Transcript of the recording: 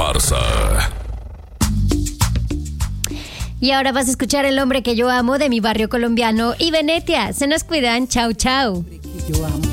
Esparza. Y ahora vas a escuchar El hombre que yo amo de mi barrio colombiano y Venetia. Se nos cuidan. Chau, chau. Yo amo.